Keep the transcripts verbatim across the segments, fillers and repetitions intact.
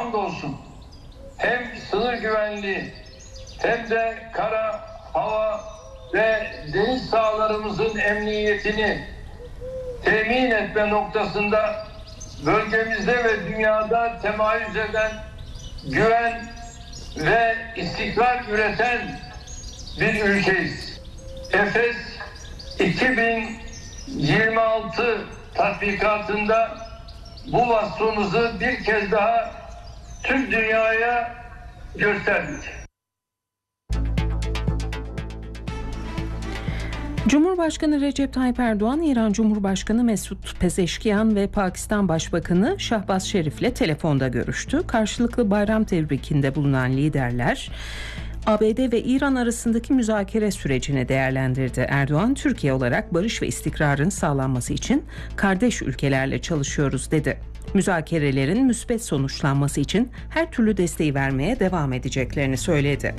hamdolsun hem sınır güvenliği hem de kara, hava ve deniz sahalarımızın emniyetini temin etme noktasında bölgemizde ve dünyada temayüz eden, güven ve istikrar üreten bir ülkeyiz. Efes iki bin yirmi altı tatbikatında bu vasfımızı bir kez daha tüm dünyaya gösterdik. Cumhurbaşkanı Recep Tayyip Erdoğan, İran Cumhurbaşkanı Mesut Pezeşkiyan ve Pakistan Başbakanı Şahbaz Şerif'le telefonda görüştü. Karşılıklı bayram tebrikinde bulunan liderler A B D ve İran arasındaki müzakere sürecini değerlendirdi. Erdoğan, Türkiye olarak barış ve istikrarın sağlanması için kardeş ülkelerle çalışıyoruz dedi. Müzakerelerin müspet sonuçlanması için her türlü desteği vermeye devam edeceklerini söyledi.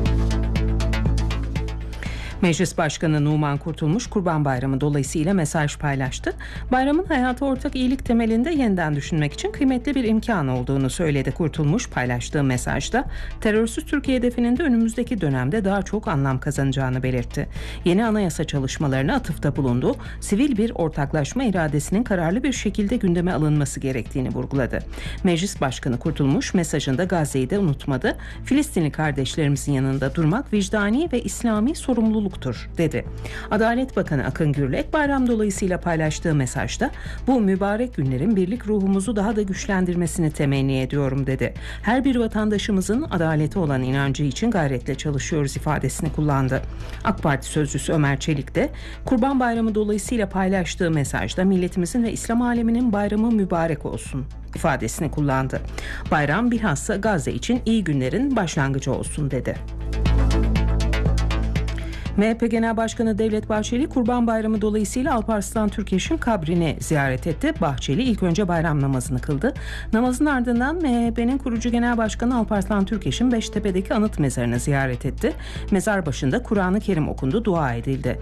Meclis Başkanı Numan Kurtulmuş, Kurban Bayramı dolayısıyla mesaj paylaştı. Bayramın hayata ortak iyilik temelinde yeniden düşünmek için kıymetli bir imkan olduğunu söyledi. Kurtulmuş paylaştığı mesajda terörsüz Türkiye hedefinin de önümüzdeki dönemde daha çok anlam kazanacağını belirtti. Yeni anayasa çalışmalarına atıfta bulundu. Sivil bir ortaklaşma iradesinin kararlı bir şekilde gündeme alınması gerektiğini vurguladı. Meclis Başkanı Kurtulmuş mesajında Gazze'yi de unutmadı. Filistinli kardeşlerimizin yanında durmak vicdani ve İslami sorumluluk dedi. Adalet Bakanı Akın Gürlek bayram dolayısıyla paylaştığı mesajda bu mübarek günlerin birlik ruhumuzu daha da güçlendirmesini temenni ediyorum dedi. Her bir vatandaşımızın adalete olan inancı için gayretle çalışıyoruz ifadesini kullandı. AK Parti sözcüsü Ömer Çelik de Kurban Bayramı dolayısıyla paylaştığı mesajda milletimizin ve İslam aleminin bayramı mübarek olsun ifadesini kullandı. Bayram bilhassa Gazze için iyi günlerin başlangıcı olsun dedi. M H P Genel Başkanı Devlet Bahçeli, Kurban Bayramı dolayısıyla Alparslan Türkeş'in kabrini ziyaret etti. Bahçeli ilk önce bayram namazını kıldı. Namazın ardından M H P'nin kurucu Genel Başkanı Alparslan Türkeş'in Beştepe'deki anıt mezarını ziyaret etti. Mezar başında Kur'an-ı Kerim okundu, dua edildi.